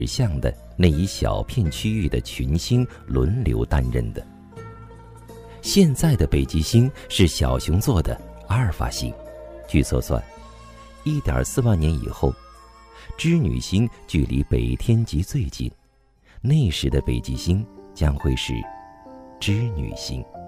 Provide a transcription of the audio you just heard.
向的那一小片区域的群星轮流担任的。现在的北极星是小熊座的阿尔法星，据测算，1.4万年以后，织女星距离北天极最近，那时的北极星将会是织女星。